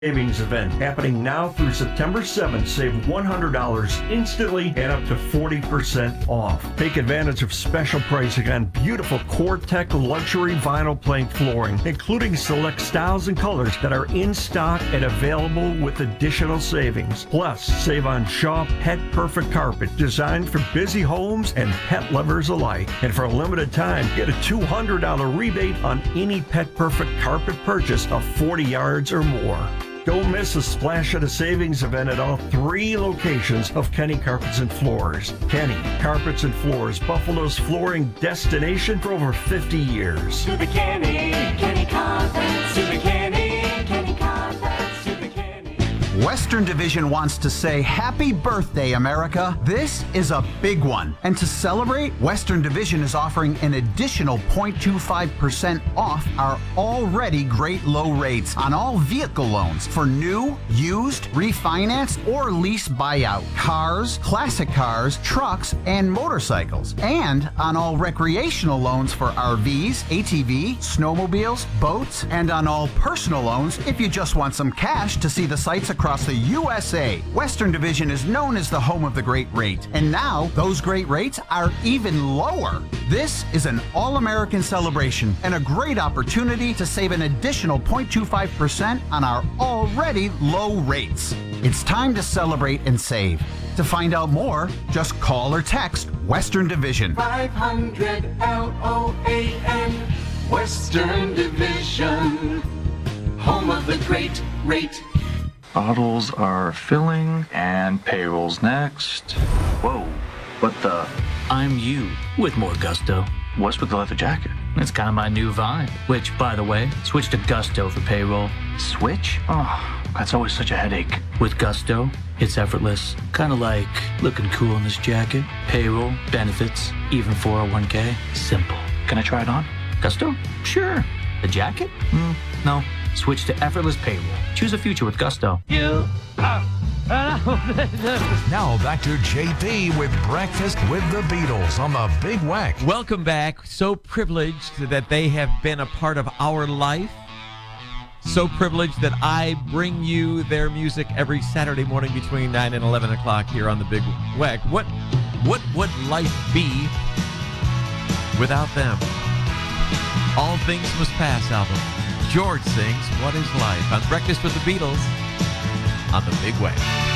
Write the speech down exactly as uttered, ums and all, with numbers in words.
Savings event happening now through September seventh. Save one hundred dollars instantly and up to forty percent off. Take advantage of special pricing on beautiful CoreTech luxury vinyl plank flooring, including select styles and colors that are in stock and available with additional savings. Plus, save on Shaw Pet Perfect Carpet, designed for busy homes and pet lovers alike. And for a limited time, get a two hundred dollars rebate on any Pet Perfect carpet purchase of forty yards or more. Don't miss a splash at a savings event at all three locations of Kenny Carpets and Floors. Kenny Carpets and Floors, Buffalo's flooring destination for over fifty years. To the Kenny, Kenny Carpets, to the Kenny, Kenny Carpets, to the Kenny. Western Division wants to say happy birthday, America. This is a big one. And to celebrate, Western Division is offering an additional zero point two five percent off our already great low rates on all vehicle loans for new, used, refinanced, or lease buyout, cars, classic cars, trucks, and motorcycles. And on all recreational loans for R Vs, A T V, snowmobiles, boats, and on all personal loans if you just want some cash to see the sights across the U S A. Western Division is known as the home of the great rate, and now those great rates are even lower. This is an all-American celebration and a great opportunity to save an additional zero point two five percent on our already low rates. It's time to celebrate and save. To find out more, just call or text Western Division. five hundred L O A N, Western Division, home of the great rate. Bottles are filling and payroll's next. Whoa, what the? I'm you with more gusto. What's with the leather jacket? It's kind of my new vibe. Which, by the way, switch to Gusto for payroll. Switch? Oh, that's always such a headache. With Gusto, it's effortless. Kind of like looking cool in this jacket. Payroll, benefits, even four oh one k. Simple. Can I try it on? Gusto? Sure. The jacket? Mm, no. Switch to effortless payroll. Choose a future with Gusto. You are. Now back to J P with Breakfast with the Beatles on the Big Whack. Welcome back. So privileged that they have been a part of our life. So privileged that I bring you their music every Saturday morning between nine and eleven o'clock here on the Big Whack. What, what would life be without them? All Things Must Pass album. George sings What Is Life on Breakfast with the Beatles on the Big Whack.